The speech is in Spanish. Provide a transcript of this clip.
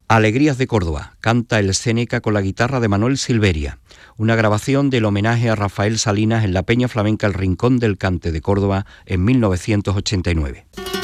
Alegrías de Córdoba, canta el Séneca con la guitarra de Manuel Silveria, una grabación del homenaje a Rafael Salinas en la Peña Flamenca El Rincón del Cante de Córdoba en 1989.